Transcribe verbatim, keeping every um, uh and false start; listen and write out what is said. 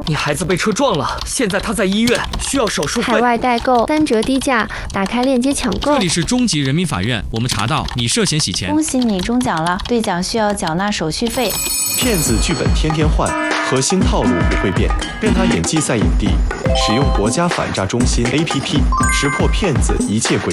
你孩子被车撞了，现在他在医院，需要手术费。 海外代购三折低价，打开链接抢购。 这里是中级人民法院，我们查到你涉嫌洗钱。 恭喜你中奖了，兑奖需要缴纳手续费。 骗子剧本天天换，核心套路不会变。变他演技赛影帝，使用国家反诈中心 A P P， 识破骗子一切诡